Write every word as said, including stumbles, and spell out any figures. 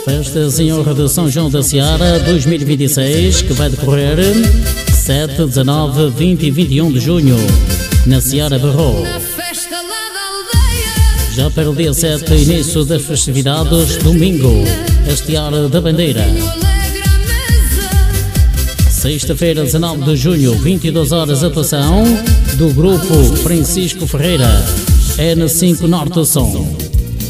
Festas em honra de São João da Seara dois mil e vinte e seis, que vai decorrer sete, dezanove, vinte e vinte e um de junho, na Seara Barro. Já para o dia sete, início das festividades, domingo, Hastear da Bandeira. Sexta-feira, dezanove de junho, vinte e duas horas, atuação do grupo Francisco Ferreira, N cinco Norte Som.